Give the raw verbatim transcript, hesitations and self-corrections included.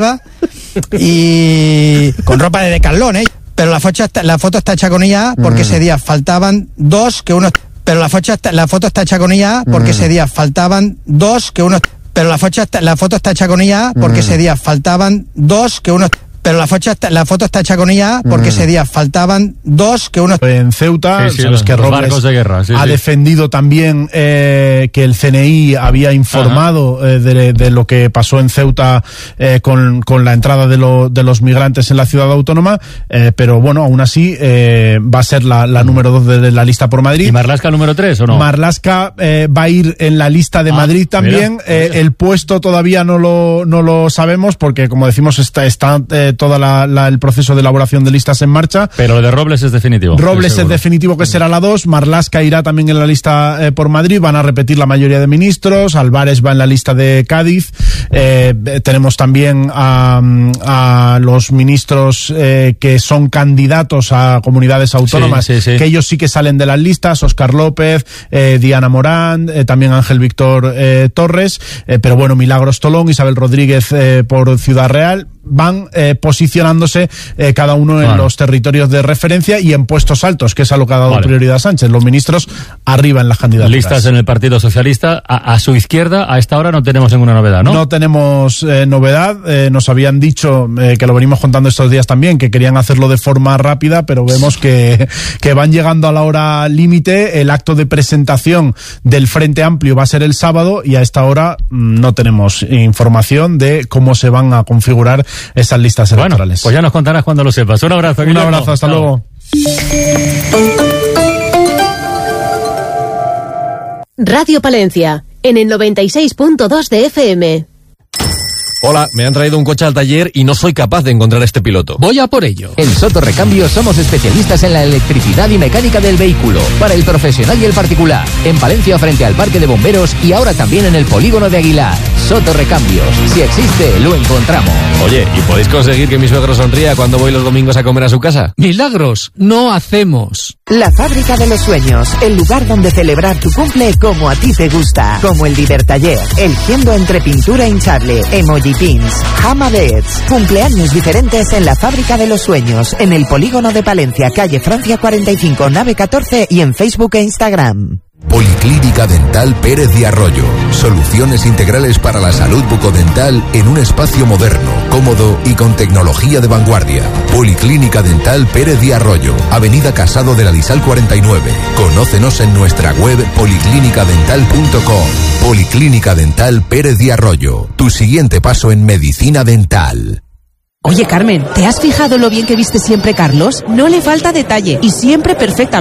y con ropa de Decathlon, ¿eh? Pero la foto está, la foto está hecha con I A porque mm. ese día faltaban dos que uno... Pero la foto está, la foto está hecha con I A porque mm. ese día faltaban dos que uno... Pero la foto está, la foto está hecha con I A porque mm. ese día faltaban dos que uno... Pero la foto, está, la foto está hecha con I A porque mm. ese día faltaban dos que uno... En Ceuta, sí, sí, sabes los, que los Robles de guerra, sí, ha sí. defendido también eh, que el C N I había informado eh, de, de lo que pasó en Ceuta eh, con, con la entrada de, lo, de los migrantes en la ciudad autónoma, eh, pero bueno, aún así eh, va a ser la, la número dos de la lista por Madrid. ¿Y Marlaska número tres o no? Marlaska eh, va a ir en la lista de ah, Madrid también. Mira, eh, mira. El puesto todavía no lo, no lo sabemos porque, como decimos, está, está eh, toda la, la, el proceso de elaboración de listas en marcha. Pero lo de Robles es definitivo. Robles es definitivo que será la dos, Marlaska irá también en la lista eh, por Madrid, van a repetir la mayoría de ministros, Álvarez va en la lista de Cádiz, eh, tenemos también a, a los ministros eh, que son candidatos a comunidades autónomas, sí, sí, sí. que ellos sí que salen de las listas, Óscar López, eh, Diana Morán, eh, también Ángel Víctor eh, Torres, eh, pero bueno, Milagros Tolón, Isabel Rodríguez eh, por Ciudad Real, van eh, posicionándose eh, cada uno en vale. los territorios de referencia y en puestos altos, que es a lo que ha dado vale. prioridad Sánchez, los ministros arriba en las candidaturas. Listas en el Partido Socialista, a, a su izquierda, a esta hora no tenemos ninguna novedad, ¿no? No tenemos eh, novedad, eh, nos habían dicho, eh, que lo venimos contando estos días también, que querían hacerlo de forma rápida, pero vemos que, que van llegando a la hora límite, el acto de presentación del Frente Amplio va a ser el sábado y a esta hora mmm, no tenemos información de cómo se van a configurar esas listas electorales. Bueno, pues ya nos contarás cuando lo sepas. Un abrazo. Un Guillermo. abrazo, hasta Chao. luego. Radio Palencia, en el noventa y seis punto dos de F M. Hola, me han traído un coche al taller y no soy capaz de encontrar este piloto. Voy a por ello. En Soto Recambios somos especialistas en la electricidad y mecánica del vehículo, para el profesional y el particular. En Palencia frente al Parque de Bomberos y ahora también en el Polígono de Aguilar. Soto Recambios. Si existe, lo encontramos. Oye, ¿y podéis conseguir que mi suegro sonría cuando voy los domingos a comer a su casa? Milagros, no hacemos. La Fábrica de los Sueños, el lugar donde celebrar tu cumple como a ti te gusta. Como el Divertaller, eligiendo entre pintura hinchable, emoji pins, Hamadets. Cumpleaños diferentes en la Fábrica de los Sueños, en el Polígono de Palencia, calle Francia cuarenta y cinco, nave catorce y en Facebook e Instagram. Policlínica Dental Pérez de Arroyo. Soluciones integrales para la salud bucodental en un espacio moderno, cómodo y con tecnología de vanguardia. Policlínica Dental Pérez de Arroyo, Avenida Casado de la Lisal cuarenta y nueve. Conócenos en nuestra web policlínica dental punto com. Policlínica Dental Pérez de Arroyo. Tu siguiente paso en medicina dental. Oye, Carmen, ¿te has fijado lo bien que viste siempre Carlos? No le falta detalle y siempre perfectamente